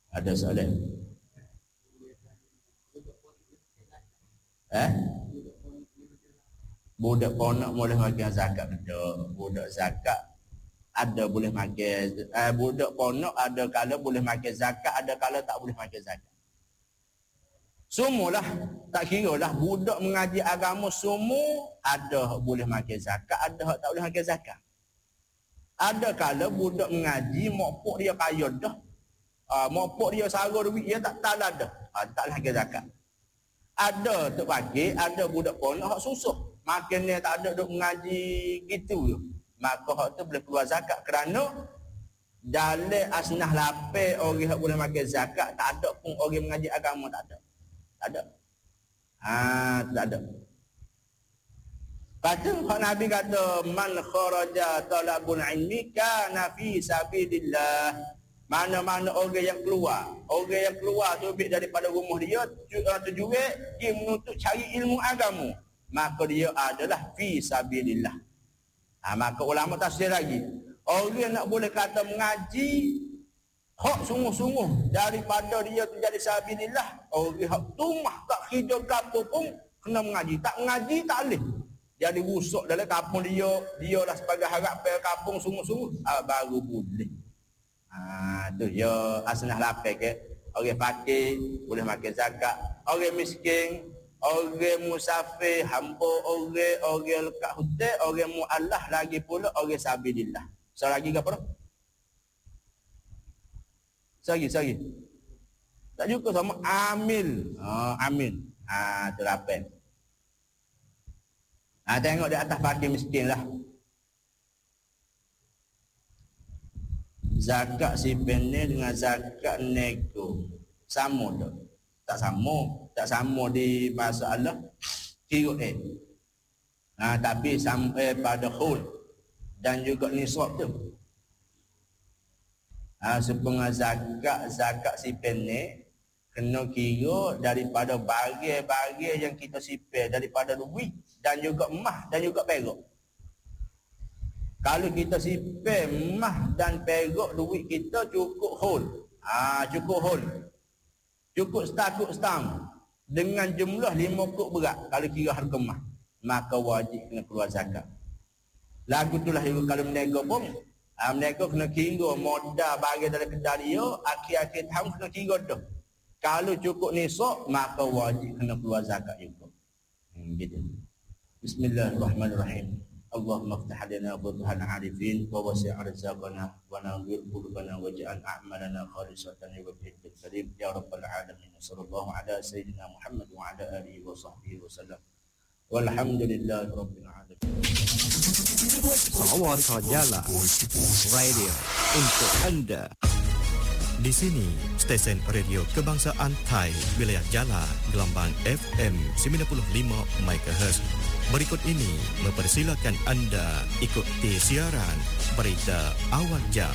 Ada soalan? Budak ponok boleh makan zakat betul. Budak zakat ada boleh makan. Budak ponok ada kala boleh makan zakat, ada kala tak boleh makan zakat. Semualah, tak kira lah budak mengaji agama semua ada boleh makan zakat, ada tak boleh makan zakat. Ada kala budak mengaji mokpok dia kaya dah. Mokpok dia sara duit dia tak dah. Tak boleh makan zakat. Ada tu bagi, ada budak ponok hak susah. Makan dia tak ada duk mengaji gitu je. Maka hak tu boleh keluar zakat kerana dalam asnah lapis orang hak boleh makan zakat, tak ada pun orang mengaji agama tak ada. Tak ada. Tak ada. Kata Nabi kata man kharaja talabul ilmi kana fi sabilillah. Mana-mana orang yang keluar terbit daripada rumah dia tujuan dia menuntut cari ilmu agama, maka dia adalah fi sabilillah. Maka ulama tafsir lagi, orang nak boleh kata mengaji hak sungguh-sungguh daripada dia tu jadi sabilillah, orang hak tumah tak hidup kampung pun kena mengaji, tak mengaji tak boleh. Jadi rusuk dalam kampung dia lah sebagai harapan kampung sungguh-sungguh, baru boleh. Tu ya asnah lapis ke. Orang fakir boleh makan zakat, orang miskin, orang musafir, hamba orang lekat hutan, orang muallah, lagi pula orang sabilillah. Lagi ke apa? Sagi. Tak juga sama amil. Amil. Tu lapis. Tengok di atas fakir miskin lah. Zakat sipen ni dengan zakat nego sama tak? Tak sama di masalah kira tapi sampai pada hul dan juga nisab tu. Sepenga zakat sipen ni kena kira daripada bahagian yang kita sipen, daripada duit dan juga emas dan juga perak. Kalau kita sipen emas dan perak, duit kita cukup hol. Cukup stakut stam dengan jumlah 5 kuk berat kalau kira harga emas, maka wajib kena keluar zakat. Lagu itulah juga kalau menego pun, menego kena kira modal bagi dalam kedai dia, akhir-akhir tahun kena kira dah. Kalau cukup nisab, maka wajib kena keluar zakat juga. Gitu. Bismillahirrahmanirrahim. Allahumma ftah lana futuhan arifin wa wasi' arzaqana wa nawwir qulubana waj'al a'malana khalisatan liwajhikal karim ya rabbal alamin. Sallallahu ala sayyidina Muhammad wa ala alihi wa sahbihi wa sallam. Walhamdulillahi rabbil alamin. Awal Sajalah Radio untuk anda. Di sini, stesen radio kebangsaan Thai, wilayah Jala, gelombang FM 95 MHz. Berikut ini mempersilakan anda ikuti siaran berita awal jam.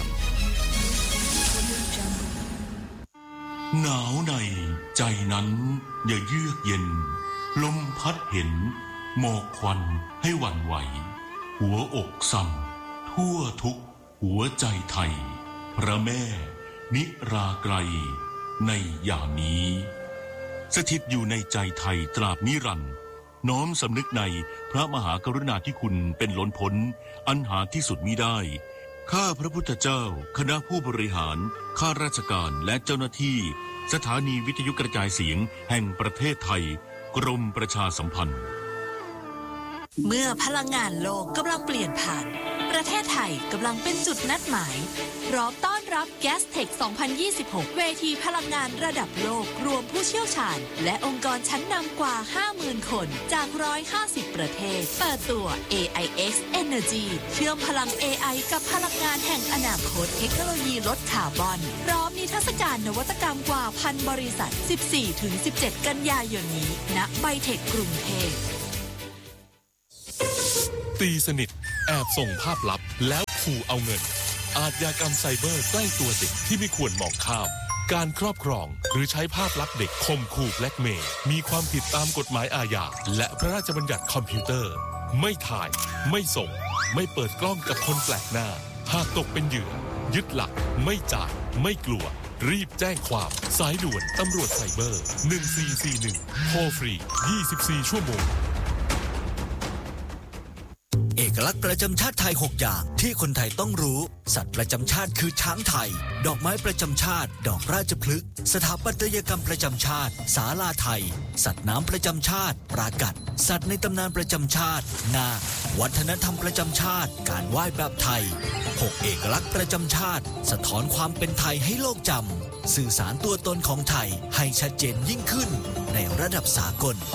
หนาวในใจนั้นอย่าเยือกเย็นลมพัดเห็นหมอกควันให้หวั่นไหวหัวอกสั่นทั่วทุกหัวใจไทยพระแม่นิราไกรในยามนี้สถิตอยู่ในใจไทยตราบนิรันดร์น้อมสำนึกในพระมหากรุณาธิคุณเป็นล้นพ้นอันหาที่สุดมิได้ข้าพระพุทธเจ้าคณะผู้บริหารข้าราชการและเจ้าหน้าที่สถานีวิทยุกระจายเสียงแห่งประเทศไทยกรมประชาสัมพันธ์เมื่อพลังงานโลกกำลังเปลี่ยนผ่านประเทศไทยกำลังเป็นจุดนัดหมายพร้อมต้อนรับ Gastech 2026 เวทีพลังงานระดับโลกรวมผู้เชี่ยวชาญและองค์กรชั้นนำกว่า 50,000 คนจาก150 ประเทศเปิดตัว AIX Energy เชื่อมพลัง AI กับพลังงานแห่งอนาคตเทคโนโลยีลดคาร์บอนพร้อมนิทรรศการนวัตกรรมกว่า 1,000 บริษัท 14-17 กันยายนนี้ณไบเทคกรุงเทพตีสนิทแอบส่งภาพลับแล้วขู่เอาเงินอาชญากรรมไซเบอร์ใกล้ตัวเด็กที่ไม่ควรมองข้ามการครอบครองหรือใช้ภาพลับเด็กข่มขู่แบล็กเมย์มีความผิดตามกฎหมายอาญาและพระราชบัญญัติคอมพิวเตอร์ไม่ถ่ายไม่ส่งไม่เปิดกล้องกับคนแปลกหน้าหากตกเป็นเหยื่อยึดหลักไม่จ่ายไม่กลัวรีบแจ้งความสายด่วนตำรวจไซเบอร์1441โทรฟรี24ชั่วโมงเอกลักษณ์ประจำชาติไทย6อย่างที่คนไทยต้องรู้สัตว์ประจำชาติคือช้างไทยดอกไม้ประจำชาติดอกราชพฤกษ์สถาปัตยกรรมประจำชาติศาลาไทยสัตว์น้ำประจำชาติปรากัดสัตว์ในตำนานประจำชาตินาควัฒนธรรมประจำชาติการไหว้แบบไทย6เอกลักษณ์ประจำชาติสะท้อนความเป็นไทยให้โลกจำสื่อสารตัวตนของไทยให้ชัดเจนยิ่งขึ้นในระดับสากล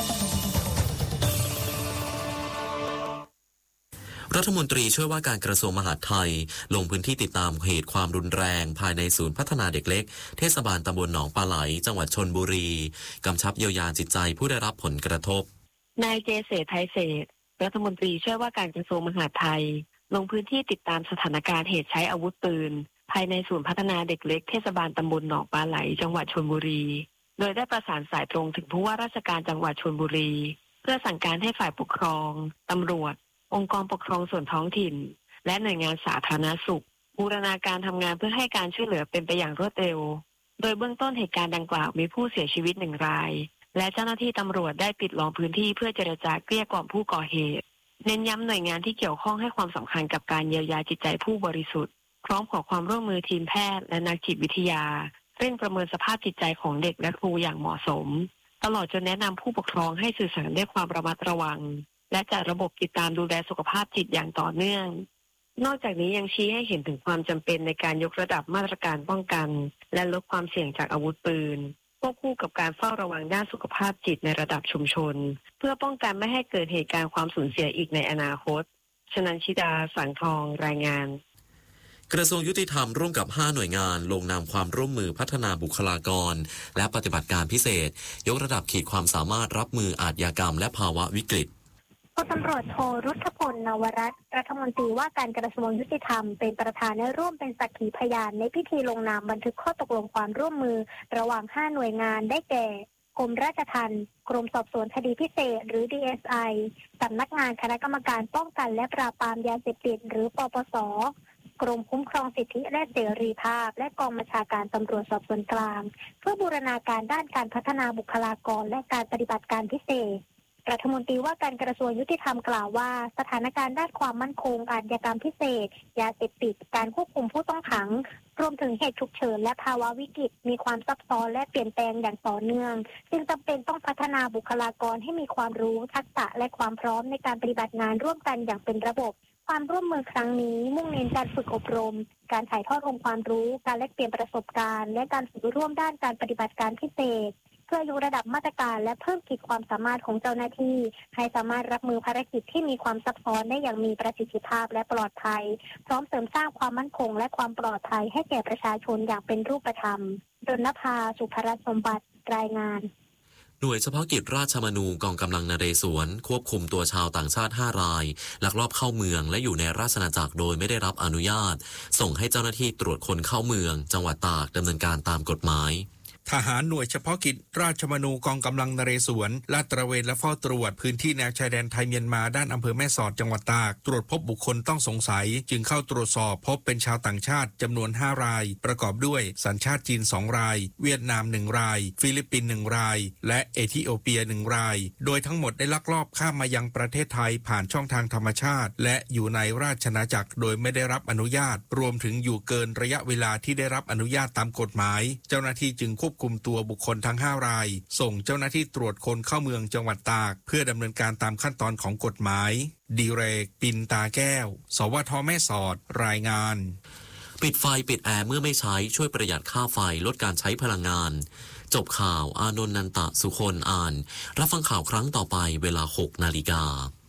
รัฐมนตรีช่วยว่าการกระทรวงมหาดไทยลงพื้นที่ติดตามเหตุความรุนแรงภายในศูนย์พัฒนาเด็กเล็กเทศบาลตำบลหนองปลาไหลจังหวัดชลบุรีกำชับเยียวยาจิตใจผู้ได้รับผลกระทบนายเจเศรษฐ์ไทยเศรษฐ์รัฐมนตรีช่วยว่าการกระทรวงมหาดไทยลงพื้นที่ติดตามสถานการณ์เหตุใช้อาวุธปืนภายในศูนย์พัฒนาเด็กเล็กเทศบาลตำบลหนองปลาไหลจังหวัดชลบุรีโดยได้ประสานสายตรงถึงผู้ว่าราชการจังหวัดชลบุรีเพื่อสั่งการให้ฝ่ายปกครองตำรวจองค์กรปกครองส่วนท้องถิ่นและหน่วยงานสาธารณสุขบูรณาการทำงานเพื่อให้การช่วยเหลือเป็นไปอย่างรวดเร็วโดยเบื้องต้นเหตุการณ์ดังกล่าวมีผู้เสียชีวิต1 รายและเจ้าหน้าที่ตำรวจได้ปิดล้อมพื้นที่เพื่อเจรจาเกลี้ยกล่อมผู้ก่อเหตุเน้นย้ำหน่วยงานที่เกี่ยวข้องให้ความสำคัญกับการเยียวยาจิตใจผู้บริสุทธิ์พร้อมขอความร่วมมือทีมแพทย์และนักจิตวิทยาเร่งประเมินสภาพจิตใจของเด็กและครูอย่างเหมาะสมตลอดจนแนะนำผู้ปกครองให้สื่อสารด้วยความระมัดระวังและจัดระบบติดตามดูแลสุขภาพจิตอย่างต่อเนื่องนอกจากนี้ยังชี้ให้เห็นถึงความจำเป็นในการยกระดับมาตรการป้องกันและลดความเสี่ยงจากอาวุธปืนควบคู่กับการเฝ้าระวังด้านสุขภาพจิตในระดับชุมชนเพื่อป้องกันไม่ให้เกิดเหตุการณ์ความสูญเสียอีกในอนาคตชนันชิดาสังทองรายงานกระทรวงยุติธรรมร่วมกับ5หน่วยงานลงนามความร่วมมือพัฒนาบุคลากรและปฏิบัติการพิเศษยกระดับขีดความสามารถรับมืออาชญากรรมและภาวะวิกฤตพลตำรวจโทรุทธพล นวรัตน์รัฐมนตรีว่าการกระทรวงยุติธรรมเป็นประธานและร่วมเป็นสักขีพยานในพิธีลงนามบันทึกข้อตกลงความร่วมมือระหว่าง5หน่วยงานได้แก่กรมราชทัณฑ์กรมสอบสวนคดีพิเศษหรือ DSI สำนักงานคณะกรรมการป้องกันและปราบปรามยาเสพติดหรือปปส.กรมคุ้มครองสิทธิและเสรีภาพและกองบัญชาการตำรวจสอบสวนกลางเพื่อบูรณาการด้านการพัฒนาบุคลากรและการปฏิบัติการพิเศษรัฐมนตรีว่าการกระทรวงยุติธรรมกล่าวว่าสถานการณ์ด้านความมั่นคงอาชญากรรมพิเศษยาเสพติดการควบคุมผู้ต้องขังรวมถึงเหตุฉุกเฉินและภาวะวิกฤตมีความซับซ้อนและเปลี่ยนแปลงอย่างต่อเนื่องจึงจำเป็นต้องพัฒนาบุคลากรให้มีความรู้ทักษะและความพร้อมในการปฏิบัติงานร่วมกันอย่างเป็นระบบความร่วมมือครั้งนี้มุ่งเน้นการฝึกอบรมการถ่ายทอดองค์ความรู้การแลกเปลี่ยนประสบการณ์และการฝึกร่วมด้านการปฏิบัติการพิเศษเพื่อยกระดับมาตรการและเพิ่มขีดความสามารถของเจ้าหน้าที่ให้สามารถรับมือภารกิจที่มีความซับซ้อนได้อย่างมีประสิทธิภาพและปลอดภัยพร้อมเสริมสร้างความมั่นคงและความปลอดภัยให้แก่ประชาชนอย่างเป็นรูปธรรมดลภาสุภรัตน์สมบัติรายงานหน่วยเฉพาะกิจราชมนูกองกำลังนเรศวรควบคุมตัวชาวต่างชาติ5 รายลักลอบเข้าเมืองและอยู่ในราชอาณาจักรโดยไม่ได้รับอนุญาตส่งให้เจ้าหน้าที่ตรวจคนเข้าเมืองจังหวัดตากดำเนินการตามกฎหมายทหารหน่วยเฉพาะกิจราชมนูกองกำลังนเรศวรลาดตระเวนและเฝ้าตรวจพื้นที่แนวชายแดนไทยเมียนมาด้านอำเภอแม่สอดจังหวัดตากตรวจพบบุคคลต้องสงสัยจึงเข้าตรวจสอบพบเป็นชาวต่างชาติจำนวน5 รายประกอบด้วยสัญชาติจีน2 รายเวียดนาม1 รายฟิลิปปินส์1 รายและเอธิโอเปีย1 รายโดยทั้งหมดได้ลักลอบข้ามมายังประเทศไทยผ่านช่องทางธรรมชาติและอยู่ในราชอาณาจักรโดยไม่ได้รับอนุญาตรวมถึงอยู่เกินระยะเวลาที่ได้รับอนุญาตตามกฎหมายเจ้าหน้าที่จึงควบคุมตัวบุคคลทั้ง5 รายส่งเจ้าหน้าที่ตรวจคนเข้าเมืองจังหวัดตากเพื่อดำเนินการตามขั้นตอนของกฎหมายดีเรกปินตาแก้วสวทแม่สอดรายงานปิดไฟปิดแอร์เมื่อไม่ใช้ช่วยประหยัดค่าไฟลดการใช้พลังงานจบข่าวอานนท์นันตะสุคนอ่านรับฟังข่าวครั้งต่อไปเวลา 6 นาฬิกา